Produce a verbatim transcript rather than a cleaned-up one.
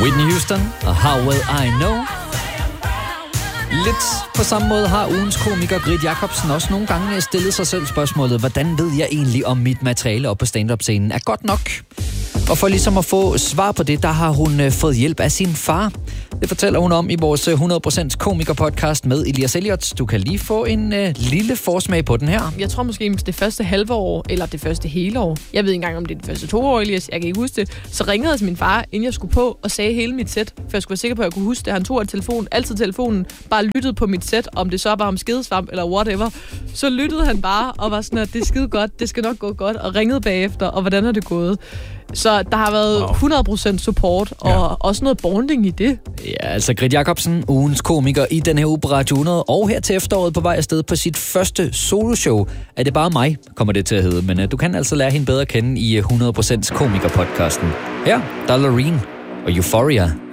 Whitney Houston og How Will I Know. Lidt på samme måde har ugens komiker Grit Jacobsen også nogle gange stillet sig selv spørgsmålet, hvordan ved jeg egentlig, om mit materiale op på stand-up-scenen er godt nok? Og for ligesom at få svar på det, der har hun fået hjælp af sin far. Det fortæller hun om i vores hundrede procent komiker-podcast med Elias Elliot. Du kan lige få en øh, lille forsmag på den her. Jeg tror måske det første halve år, eller det første hele år. Jeg ved ikke engang, om det er det første to år, Elias. Jeg kan ikke huske det. Så ringede jeg til min far, inden jeg skulle på, og sagde hele mit sæt. For jeg skulle være sikker på, at jeg kunne huske det. Han tog telefon, altid telefonen, bare lyttede på mit sæt, om det så var om skedesvamp eller whatever. Så lyttede han bare og var sådan, at det er skide godt, det skal nok gå godt, og ringede bagefter, og hvordan er det gået. Så der har været wow. hundrede procent support, og ja. også noget bonding i det. Ja, altså Grit Jacobsen, ugens komiker i den her uge på Radio hundrede, og her til efteråret på vej afsted på sit første soloshow. Er det bare mig, kommer det til at hedde, men uh, du kan altså lære hende bedre at kende i hundrede procent komiker-podcasten. Her, der er Loreen og Euphoria.